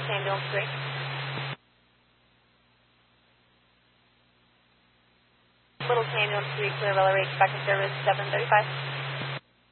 Ambulance 3. Little Ambulance 3, clear LRH, back in service, 735.